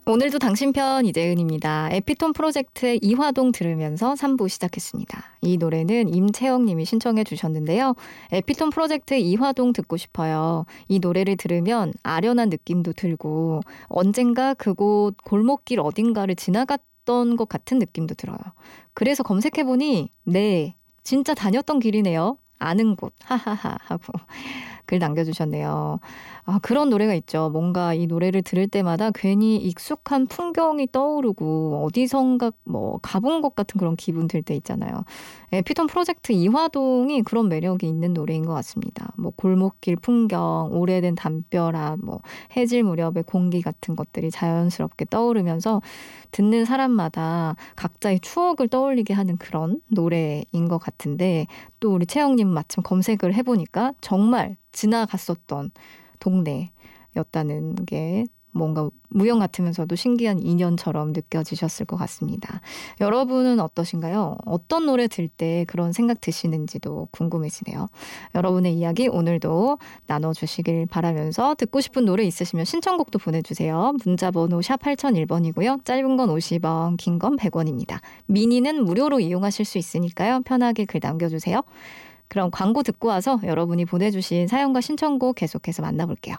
오늘도 당신 편 이재은입니다. 에피톤 프로젝트의 이화동 들으면서 3부 시작했습니다. 이 노래는 임채영 님이 신청해 주셨는데요. 에피톤 프로젝트의 이화동 듣고 싶어요. 이 노래를 들으면 아련한 느낌도 들고 언젠가 그곳 골목길 어딘가를 지나갔던 것 같은 느낌도 들어요. 그래서 검색해보니 네, 진짜 다녔던 길이네요. 아는 곳 하하하 하고 글 남겨주셨네요. 그런 노래가 있죠. 뭔가 이 노래를 들을 때마다 괜히 익숙한 풍경이 떠오르고 어디선가 가본 것 같은 그런 기분 들 때 있잖아요. 에피톤 프로젝트 이화동이 그런 매력이 있는 노래인 것 같습니다. 골목길 풍경, 오래된 담벼락, 해질 무렵의 공기 같은 것들이 자연스럽게 떠오르면서 듣는 사람마다 각자의 추억을 떠올리게 하는 그런 노래인 것 같은데, 또 우리 채영님 마침 검색을 해보니까 정말 지나갔었던 동네였다는 게 뭔가 무형 같으면서도 신기한 인연처럼 느껴지셨을 것 같습니다. 여러분은 어떠신가요? 어떤 노래 들 때 그런 생각 드시는지도 궁금해지네요. 여러분의 이야기 오늘도 나눠주시길 바라면서 듣고 싶은 노래 있으시면 신청곡도 보내주세요. 문자번호 샵 8001번이고요. 짧은 건 50원, 긴 건 100원입니다. 미니는 무료로 이용하실 수 있으니까요. 편하게 글 남겨주세요. 그럼 광고 듣고 와서 여러분이 보내주신 사연과 신청곡 계속해서 만나볼게요.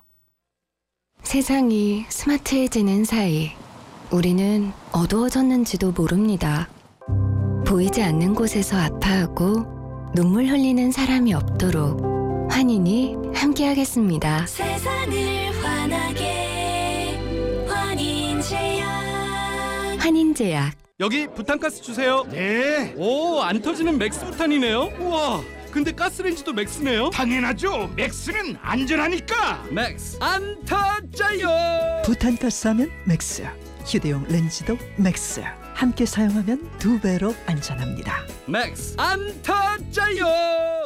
세상이 스마트해지는 사이 우리는 어두워졌는지도 모릅니다. 보이지 않는 곳에서 아파하고 눈물 흘리는 사람이 없도록 환인이 함께하겠습니다. 세상을 환하게 환인제약. 환인제약. 여기 부탄가스 주세요. 네, 오, 안 터지는 맥스 부탄이네요. 우와, 근데 가스레인지도 맥스네요. 당연하죠. 맥스는 안전하니까. 맥스 안 터져요. 부탄가스하면 맥스, 휴대용 렌즈도 맥스. 함께 사용하면 2배로 안전합니다. 맥스 안 터져요.